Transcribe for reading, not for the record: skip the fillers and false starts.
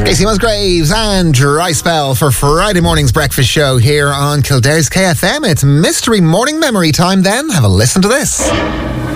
Casey Musgraves and Dry Spell for Friday morning's breakfast show here on Kildare's KFM. It's Mystery Morning Memory time then. Have a listen to this.